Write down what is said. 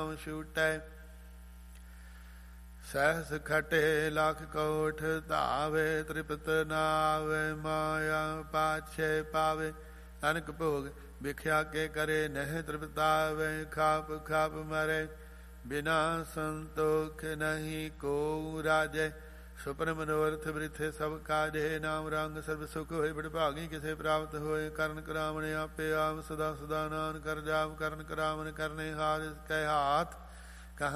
ਨਾਮ ਛੂਟੈ। ਸਹਿਸ ਖਟੇ ਲਖ ਕੋਠ ਧਾਵੇ, ਤ੍ਰਿਪਤ ਨਾਵੇ ਮਾਇਆ ਪਾਛੇ ਪਾਵੇ। ਅਨਕ ਭੋਗ ਵਿਖਿਆ ਕੇ ਕਰੇ, ਨਹਿ ਤ੍ਰਿਪਤਾਵੇ ਖਾਪ ਖਾਪ ਮਰੇ। ਬਿਨਾ ਸੰਤੋਖ ਨਹੀਂ ਕੋ ਰਾਜੈ, ਸੁਪਨ ਮਨੋਰਥ ਬ੍ਰਿਥੇ ਸਭ ਕਾਜੇ। ਨਾਮ ਰੰਗ ਸਰਬ ਸੁਖ ਹੋਏ, ਬੜ ਭਾਗੀ ਕਿਸੇ ਪ੍ਰਾਪਤ ਹੋਏ। ਕਰਨ ਕਰਾਵਣ ਆਪੇ ਆਪ, ਸਦਾ ਸਦਾ ਨਾਨ ਕਰ ਜਾਪ। ਕਰਨ ਕਰਾਵਣ ਕਰਨੇ ਹਾਰ ਕੈ ਹਾਥ,